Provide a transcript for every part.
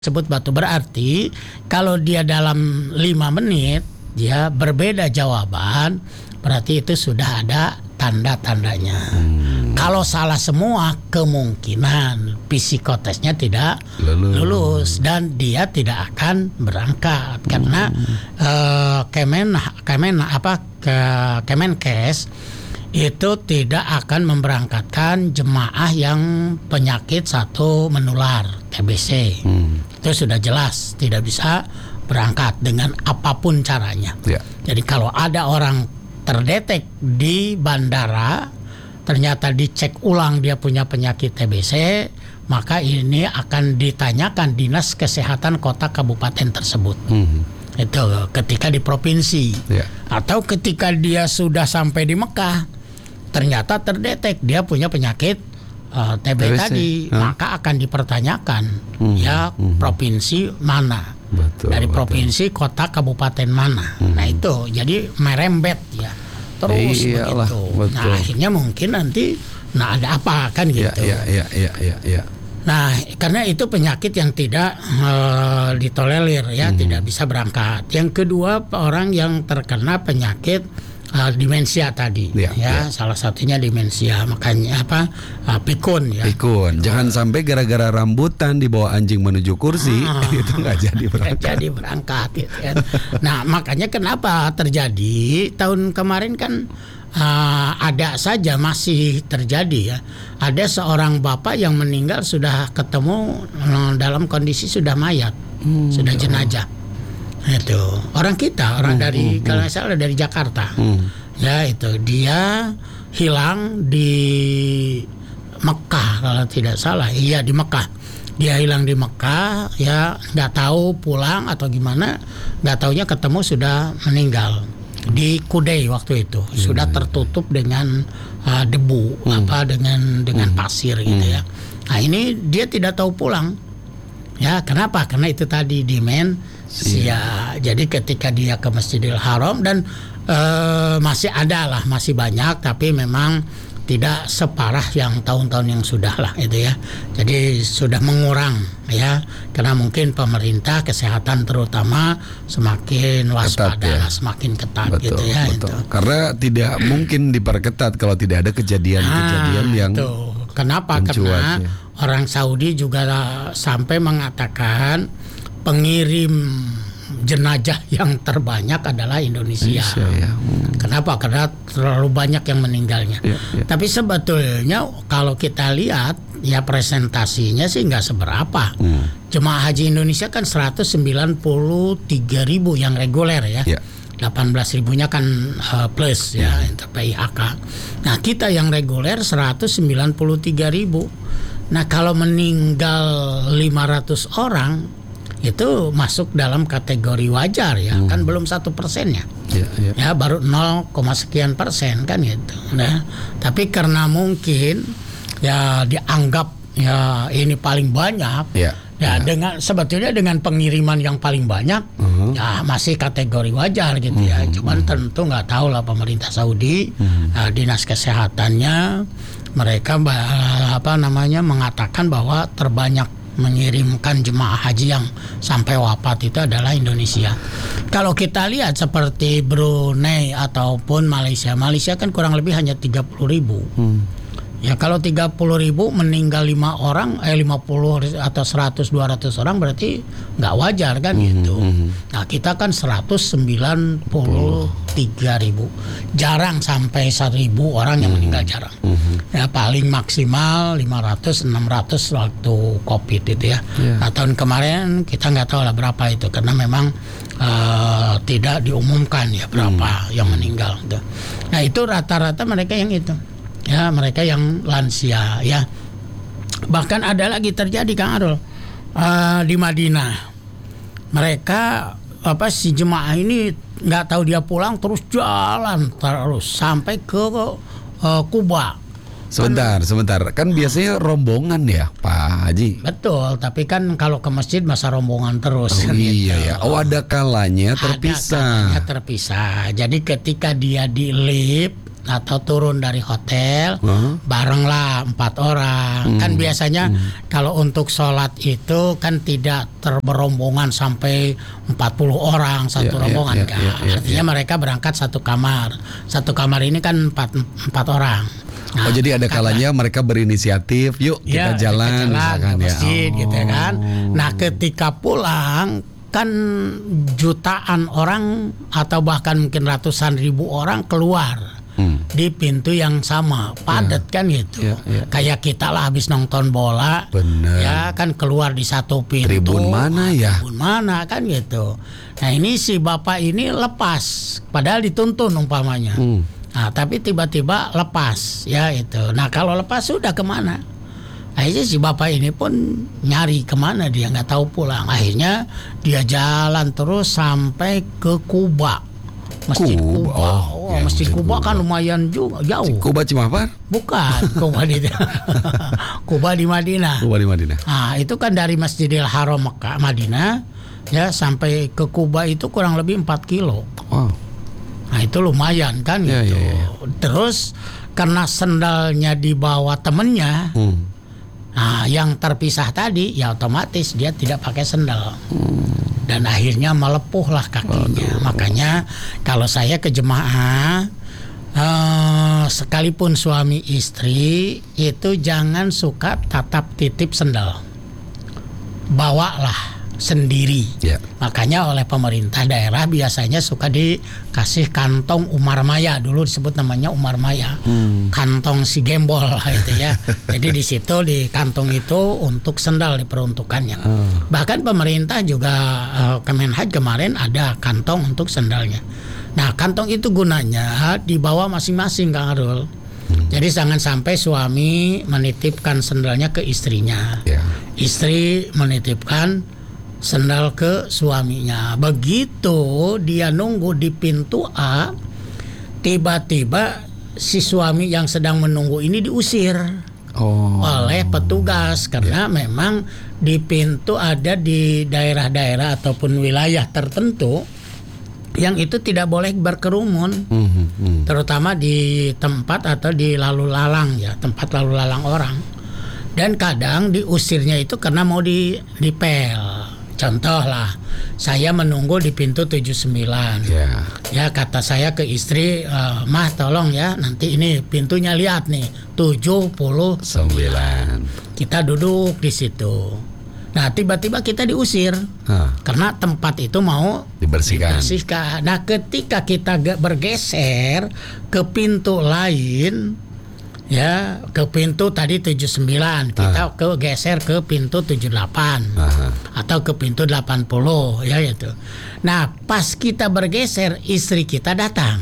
sebut batu. Berarti kalau dia dalam 5 menit dia berbeda jawaban, berarti itu sudah ada tanda-tandanya. Kalau salah semua, kemungkinan psikotesnya tidak lulus dan dia tidak akan berangkat karena Kemenkes itu tidak akan memberangkatkan jemaah yang penyakit satu menular TBC. Itu sudah jelas tidak bisa berangkat dengan apapun caranya. Jadi kalau ada orang terdetek di bandara, ternyata dicek ulang dia punya penyakit TBC, maka ini akan ditanyakan dinas kesehatan kota kabupaten tersebut. Itu ketika di provinsi. Atau ketika dia sudah sampai di Mekah, ternyata terdetek dia punya penyakit TB tadi, maka akan dipertanyakan ya provinsi mana, dari provinsi kota kabupaten mana. Nah itu jadi merembet ya terus begitu. Nah akhirnya mungkin nanti ada apa kan gitu. Nah karena itu penyakit yang tidak ditolerir ya, tidak bisa berangkat. Yang kedua, orang yang terkena penyakit demensia tadi, salah satunya demensia, makanya pikun ya. Pikun, jangan sampai gara-gara rambutan dibawa anjing menuju kursi itu nggak jadi berangkat. Gitu kan. Nah makanya kenapa terjadi tahun kemarin kan ada saja masih terjadi ya. Ada seorang bapak yang meninggal sudah ketemu dalam kondisi sudah mayat, sudah jenazah. Itu orang kita, orang dari kalau salah dari Jakarta. Ya itu dia hilang di Mekah kalau tidak salah. Iya di Mekah. Dia hilang di Mekah ya, nggak tahu pulang atau gimana, nggak taunya ketemu sudah meninggal di Kudai waktu itu. Sudah tertutup dengan debu dengan pasir gitu ya. Nah ini dia tidak tahu pulang. Ya kenapa? Karena itu tadi demensia. Jadi ketika dia ke Masjidil Haram dan masih banyak, tapi memang tidak separah yang tahun-tahun yang sudah lah itu ya. Jadi sudah mengurang ya, karena mungkin pemerintah kesehatan terutama semakin waspada, semakin ketat. Betul, gitu ya. Betul. Itu. Karena tidak mungkin diperketat kalau tidak ada kejadian-kejadian yang kenapa? Karena orang Saudi juga sampai mengatakan pengirim jenazah yang terbanyak adalah Indonesia. Kenapa? Karena terlalu banyak yang meninggalnya. Tapi sebetulnya kalau kita lihat ya presentasinya sih nggak seberapa. Jemaah haji Indonesia kan 193.000 yang reguler ya. 18.000-nya kan plus ya untuk PIHK. Nah kita yang reguler 193.000. Nah kalau meninggal 500 orang itu masuk dalam kategori wajar ya, kan belum 1% ya, baru 0, sekian persen kan gitu. Nah tapi karena mungkin ya dianggap ya ini paling banyak dengan sebetulnya dengan pengiriman yang paling banyak ya masih kategori wajar gitu ya. Cuman tentu nggak tahu lah pemerintah Saudi, dinas kesehatannya mereka mengatakan bahwa terbanyak mengirimkan jemaah haji yang sampai wafat itu adalah Indonesia. Kalau kita lihat seperti Brunei ataupun Malaysia kan kurang lebih hanya 30.000. Ya kalau 30.000 meninggal 5 orang, 50 atau 100-200 orang berarti nggak wajar kan gitu. Nah kita kan 193.000, jarang sampai 1.000 orang yang meninggal, jarang. Ya paling maksimal 500-600 waktu COVID itu ya. Nah tahun kemarin kita nggak tahu lah berapa itu karena memang tidak diumumkan ya berapa yang meninggal. Gitu. Nah itu rata-rata mereka yang itu. Ya mereka yang lansia ya. Bahkan ada lagi terjadi Kang Arul di Madinah. Mereka si jemaah ini nggak tahu dia pulang terus jalan terus sampai ke Kuba. Sebentar. Kan biasanya rombongan ya Pak Haji. Betul, tapi kan kalau ke masjid masa rombongan terus. Iya ya. Oh ada kalanya terpisah. Jadi ketika dia di lift atau turun dari hotel, barenglah 4 orang. Kan biasanya kalau untuk sholat itu kan tidak terberombongan sampai 40 orang satu rombongan kan. Artinya mereka berangkat satu kamar. Satu kamar ini kan 4 orang. Nah, jadi ada kalanya mereka berinisiatif, yuk kita jalan misalkan ke masjid, gitu kan. Nah, ketika pulang kan jutaan orang atau bahkan mungkin ratusan ribu orang keluar di pintu yang sama, padat kan gitu. Kayak kita lah habis nonton bola, ya kan keluar di satu pintu. Tribun mana ya? Tribun mana kan gitu. Nah, ini si bapak ini lepas, padahal dituntun umpamanya. Nah, tapi tiba-tiba lepas, ya itu. Nah, kalau lepas sudah kemana? Akhirnya si bapak ini pun nyari kemana, dia nggak tahu pulang. Akhirnya dia jalan terus sampai ke Kuba, Masjid Kuba. Masjid Kuba kan lumayan juga jauh. Kuba Cimabar? Bukan, Kuba di Kuba di Madinah. Kuba di Madinah. Nah, itu kan dari Masjidil Haram Mekah Madinah ya sampai ke Kuba itu kurang lebih 4 kilo. Wow. Nah, itu lumayan kan gitu. Terus karena sendalnya dibawa temennya, nah yang terpisah tadi ya otomatis dia tidak pakai sendal. Dan akhirnya melepuhlah kakinya. Makanya kalau saya ke jemaah, sekalipun suami istri itu jangan suka tatap titip sendal, bawalah sendiri. Makanya oleh pemerintah daerah biasanya suka dikasih kantong Umar Maya, dulu disebut namanya Umar Maya, kantong si gembol gitu ya. Jadi di situ di kantong itu untuk sendal diperuntukannya. Bahkan pemerintah juga Kemenhaj kemarin ada kantong untuk sendalnya. Nah, kantong itu gunanya dibawa masing-masing, Kang Arul. Jadi jangan sampai suami menitipkan sendalnya ke istrinya, istri menitipkan sendal ke suaminya. Begitu dia nunggu di pintu A, tiba-tiba si suami yang sedang menunggu ini diusir oleh petugas karena memang di pintu ada di daerah-daerah ataupun wilayah tertentu yang itu tidak boleh berkerumun, terutama di tempat atau di lalu lalang ya, tempat lalu lalang orang. Dan kadang diusirnya itu karena mau dipel. Contoh lah, saya menunggu di pintu 79. Ya kata saya ke istri, mah tolong ya, nanti ini pintunya lihat nih 79. Kita duduk di situ. Nah, tiba-tiba kita diusir karena tempat itu mau dibersihkan. Nah, ketika kita bergeser ke pintu lain, ya ke pintu tadi 79, kita geser ke pintu 78 atau ke pintu 80 ya itu. Nah, pas kita bergeser istri kita datang,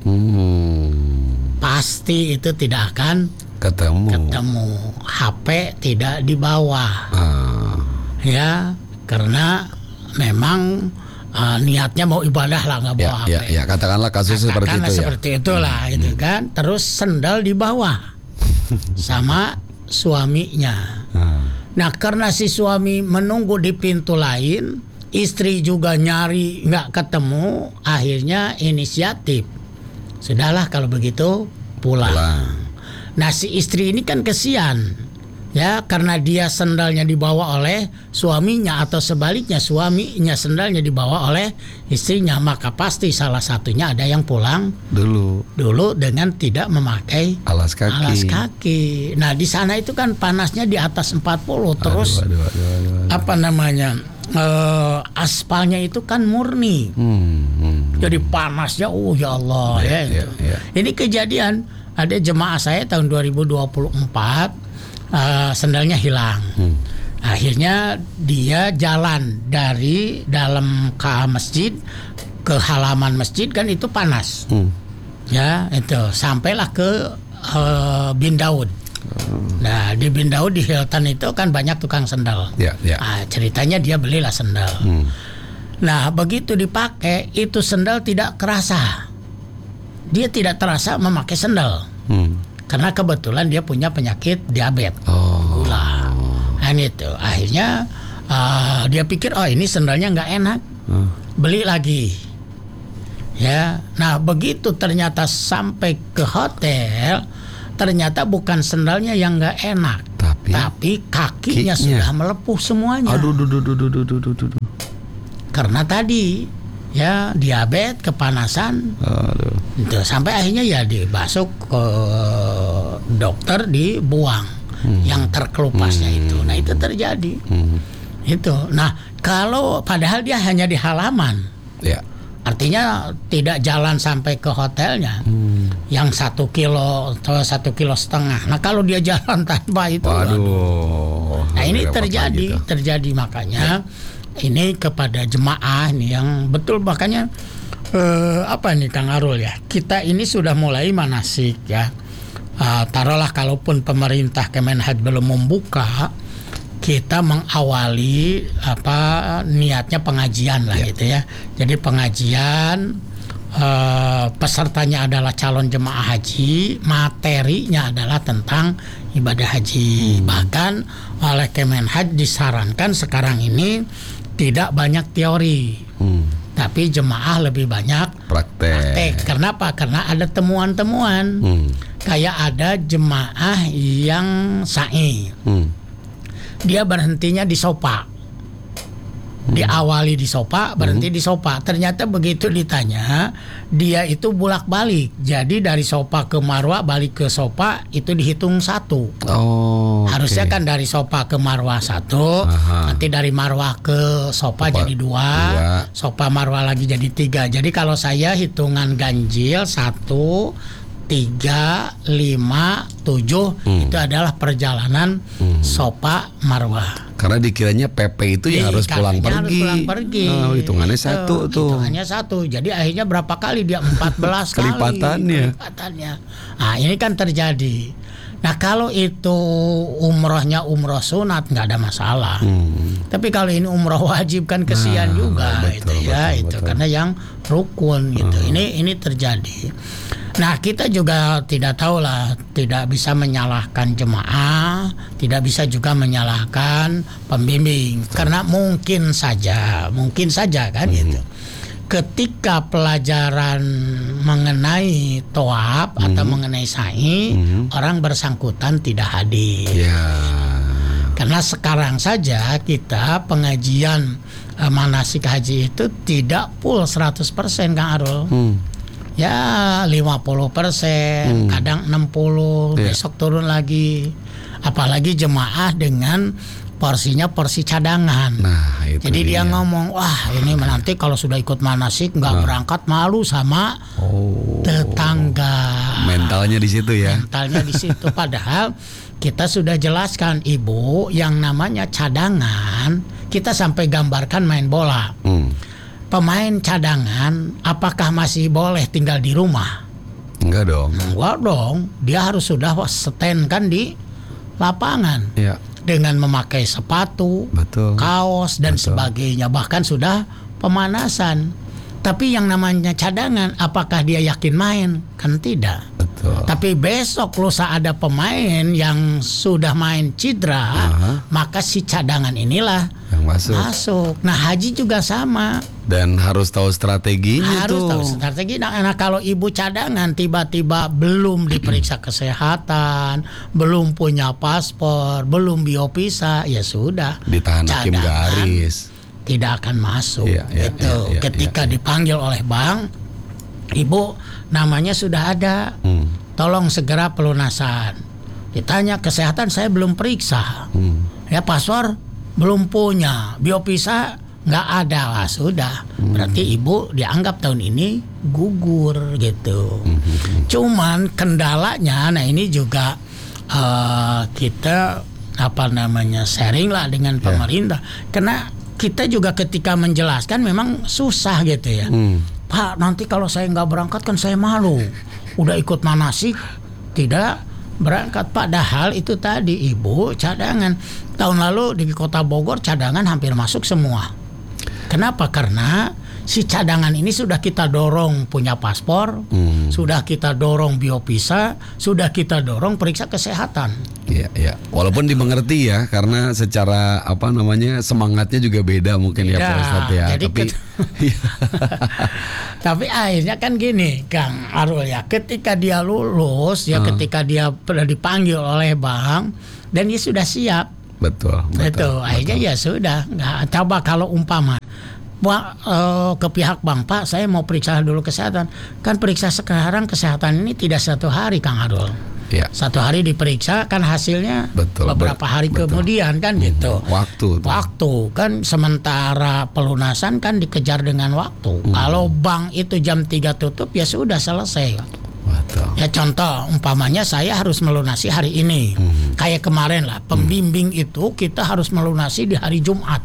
pasti itu tidak akan ketemu. HP tidak dibawa, ya karena memang niatnya mau ibadah lah, nggak bawa HP. Ya katakanlah kasusnya seperti itulah itu kan. Terus sendal dibawa sama suaminya. Nah, karena si suami menunggu di pintu lain, istri juga nyari nggak ketemu, akhirnya inisiatif, sudahlah kalau begitu pulang. Nah, si istri ini kan kesian ya, karena dia sendalnya dibawa oleh suaminya atau sebaliknya suaminya sendalnya dibawa oleh istrinya, maka pasti salah satunya ada yang pulang dulu dengan tidak memakai alas kaki. Nah, di sana itu kan panasnya di atas 40, terus apa namanya, aspalnya itu kan murni, jadi panasnya ya Allah ya itu. Ini kejadian ada jemaah saya tahun 2024. Sendalnya hilang. Akhirnya dia jalan dari dalam ke masjid ke halaman masjid, kan itu panas. Ya itu sampailah ke Bin Daud. Nah, di Bin Daud di Hilton itu kan banyak tukang sendal. Nah, ceritanya dia belilah sendal. Nah, begitu dipakai itu sendal tidak kerasa. Dia tidak terasa memakai sendal. Karena kebetulan dia punya penyakit diabetes, gula. Dan itu akhirnya dia pikir ini sendalnya nggak enak, beli lagi. Ya, nah begitu ternyata sampai ke hotel, ternyata bukan sendalnya yang nggak enak, tapi kakinya sudah melepuh semuanya. Aduh. Karena tadi ya diabetes, kepanasan, itu sampai akhirnya ya dibasuh ke dokter, dibuang yang terkelupasnya itu. Nah itu terjadi. Itu. Nah kalau padahal dia hanya di halaman. Ya. Artinya tidak jalan sampai ke hotelnya yang 1 kilo atau 1,5 kilo. Nah kalau dia jalan tanpa itu, nah ini terjadi makanya ini kepada jemaah nih yang betul, makanya apa nih Kang Arul ya, kita ini sudah mulai manasik ya. Taruhlah kalaupun pemerintah Kemenhaj belum membuka, kita mengawali niatnya pengajian lah gitu ya. Jadi pengajian, pesertanya adalah calon jemaah haji, materinya adalah tentang ibadah haji. Bahkan oleh Kemenhaj disarankan sekarang ini tidak banyak teori, tapi jemaah lebih banyak praktek. Kenapa? Karena ada temuan-temuan. Kayak ada jemaah yang sa'i. Dia berhentinya di Sopa, diawali di Sopa, berhenti di Sopa. Ternyata begitu ditanya, dia itu bolak-balik. Jadi dari Sopa ke Marwah, balik ke Sopa itu dihitung 1. Harusnya kan dari Sopa ke Marwah 1, nanti dari Marwah ke Sopa jadi 2, Sopa Marwah lagi jadi 3. Jadi kalau saya hitungan ganjil 1, 3, 5, 7 itu adalah perjalanan Sopa Marwah. Karena dikiranya PP itu ya harus pulang pergi. Hitungannya 1 tuh. Hitungannya 1. Jadi akhirnya berapa kali dia 14 kali kelipatannya. Nah ini kan terjadi. Nah kalau itu umrohnya umroh sunat nggak ada masalah. Tapi kalau ini umroh wajib kan kesian juga, betul, karena yang rukun gitu. Ini terjadi. Nah kita juga tidak tahu lah, tidak bisa menyalahkan jemaah, tidak bisa juga menyalahkan pembimbing, karena mungkin saja kan gitu. Ketika pelajaran mengenai toab atau mengenai sa'i, orang bersangkutan tidak hadir. Karena sekarang saja kita pengajian manasik haji itu tidak full 100% Kang Arul. Ya 50%, kadang 60%, besok turun lagi. Apalagi jemaah dengan porsinya porsi cadangan. Nah, jadi dia ngomong, wah ini nanti kalau sudah ikut manasik nggak berangkat, malu sama tetangga. Mentalnya di situ ya. Mentalnya di situ. Padahal kita sudah jelaskan, Ibu, yang namanya cadangan kita sampai gambarkan main bola. Pemain cadangan apakah masih boleh tinggal di rumah? Enggak dong. Dia harus sudah stand kan di lapangan. Dengan memakai sepatu, kaos dan sebagainya, bahkan sudah pemanasan. Tapi yang namanya cadangan, apakah dia yakin main? Kan tidak. Tapi besok lusa ada pemain yang sudah main cedera, maka si cadangan inilah yang masuk. Nah haji juga sama. Dan harus tahu strateginya. Nah kalau ibu cadangan tiba-tiba belum diperiksa kesehatan, belum punya paspor, belum biopisa, ya sudah. Ditahan hakim garis. Tidak akan masuk. Ketika dipanggil oleh bank, Ibu namanya sudah ada, tolong segera pelunasan. Ditanya kesehatan, saya belum periksa. Ya paspor belum punya, biopisa nggak ada. Sudah, berarti Ibu dianggap tahun ini gugur gitu. Cuman kendalanya, nah ini juga kita sharing lah dengan pemerintah, karena kita juga ketika menjelaskan memang susah gitu ya. Pak, nanti kalau saya nggak berangkat kan saya malu. Udah ikut manasik tidak berangkat. Padahal itu tadi Ibu cadangan. Tahun lalu di Kota Bogor cadangan hampir masuk semua. Kenapa? Karena si cadangan ini sudah kita dorong punya paspor, sudah kita dorong biopisa, sudah kita dorong periksa kesehatan. Iya, iya. Walaupun dimengerti ya, karena secara semangatnya juga beda mungkin ya Pak Ustadz ya. Jadi tapi akhirnya kan gini, Kang Arul ya, ketika dia lulus ya, ketika dia dipanggil oleh bank dan dia sudah siap. Betul. Akhirnya ya sudah. Nggak, coba kalau umpama ke pihak bank, Pak, saya mau periksa dulu kesehatan. Kan periksa sekarang kesehatan ini tidak 1 hari, Kang Arul. Ya. 1 hari diperiksa kan hasilnya beberapa hari kemudian kan gitu. Waktu kan, sementara pelunasan kan dikejar dengan waktu. Kalau bank itu jam 3 tutup ya sudah selesai. Ya contoh umpamanya saya harus melunasi hari ini. Kayak kemarin lah pembimbing itu kita harus melunasi di hari Jumat.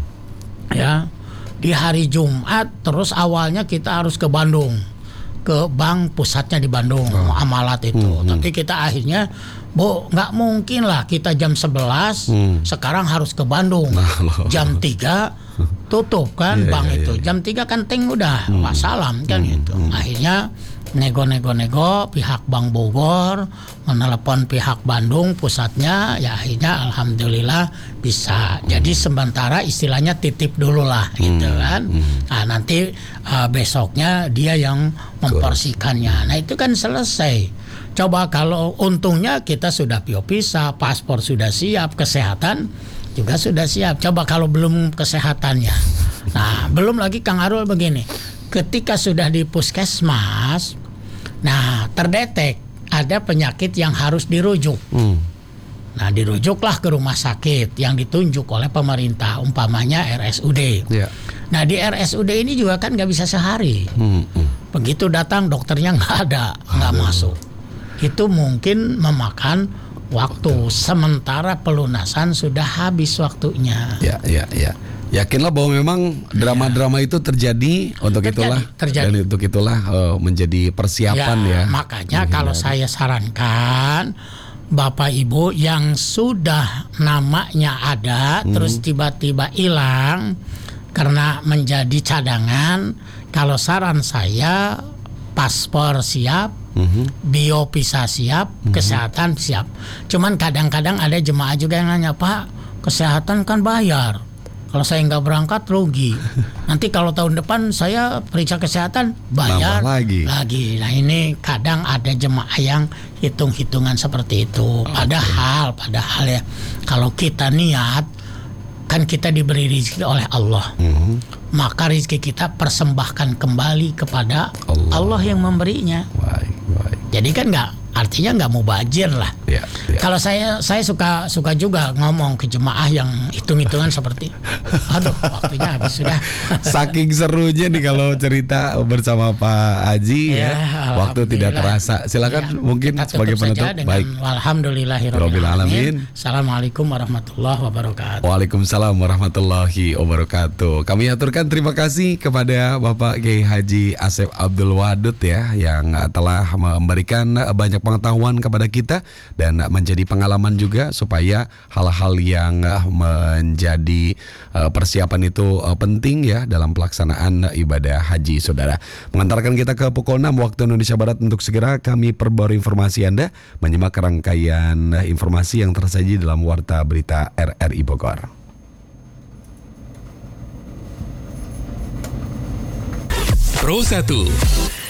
Ya. Di hari Jumat, terus awalnya kita harus ke Bandung, ke bank pusatnya di Bandung, amalat itu. Tapi kita akhirnya, nggak mungkin lah kita jam 11 sekarang harus ke Bandung. Jam 3 tutup kan bank itu. Jam 3 kan udah wassalam kan gitu. Akhirnya nego-nego pihak Bank Bogor menelepon pihak Bandung pusatnya, ya akhirnya alhamdulillah bisa. Jadi sementara istilahnya titip dulu lah gitu kan. Nah nanti besoknya dia yang memporsikannya. Nah itu kan selesai. Coba kalau untungnya kita sudah biopisa, paspor sudah siap, kesehatan juga sudah siap. Coba kalau belum kesehatannya. Nah belum lagi Kang Arul begini, ketika sudah di puskesmas, nah terdetek ada penyakit yang harus dirujuk. Nah dirujuklah ke rumah sakit yang ditunjuk oleh pemerintah, umpamanya RSUD. Nah di RSUD ini juga kan nggak bisa sehari. Begitu datang dokternya nggak ada, nggak masuk. Itu mungkin memakan waktu, sementara pelunasan sudah habis waktunya. Yakinlah bahwa memang drama-drama itu terjadi untuk itulah dan untuk itulah menjadi persiapan ya. Makanya kalau saya sarankan Bapak Ibu yang sudah namanya ada terus tiba-tiba hilang karena menjadi cadangan, kalau saran saya paspor siap, biopisa siap, kesehatan siap. Cuman kadang-kadang ada jemaah juga yang nanya, Pak, kesehatan kan bayar. Kalau saya nggak berangkat rugi. Nanti kalau tahun depan saya periksa kesehatan bayar lagi. Nah ini kadang ada jemaah yang hitung-hitungan seperti itu. Padahal ya kalau kita niat, kan kita diberi rezeki oleh Allah. Maka rezeki kita persembahkan kembali kepada Allah yang memberinya. Jadi kan artinya nggak mubazir lah. Kalau saya suka juga ngomong ke jemaah yang hitung-hitungan seperti, aduh waktunya habis sudah. Saking serunya nih kalau cerita bersama Pak Haji ya, waktu tidak terasa. Silakan mungkin sebagai penutup. Baik. Alhamdulillahirabbil alamin. Assalamualaikum warahmatullahi wabarakatuh. Waalaikumsalam warahmatullahi wabarakatuh. Kami aturkan terima kasih kepada Bapak Kiai Haji Asep Abdul Wadud ya, yang telah memberikan banyak pengetahuan kepada kita dan menjadi pengalaman juga supaya hal-hal yang menjadi persiapan itu penting ya dalam pelaksanaan ibadah haji saudara. Mengantarkan kita ke pukul 6 waktu Indonesia Barat untuk segera kami perbarui informasi Anda, menyimak rangkaian informasi yang tersaji dalam Warta Berita RRI Bogor. Pro 1